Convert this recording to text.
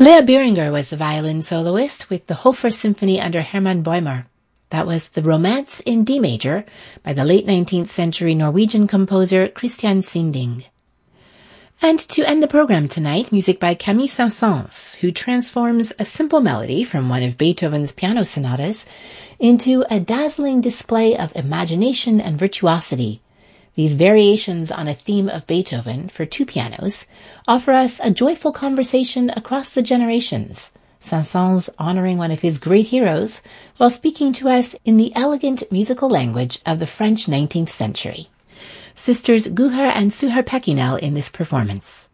Leah Beringer was the violin soloist with the Hofer Symphony under Hermann Bäumer. That was the Romance in D major by the late 19th century Norwegian composer Christian Sinding. And to end the program tonight, music by Camille Saint-Saëns, who transforms a simple melody from one of Beethoven's piano sonatas into a dazzling display of imagination and virtuosity. These variations on a theme of Beethoven for two pianos offer us a joyful conversation across the generations, Saint-Saëns honoring one of his great heroes while speaking to us in the elegant musical language of the French 19th century. Sisters Guher and Suher Pekinel in this performance.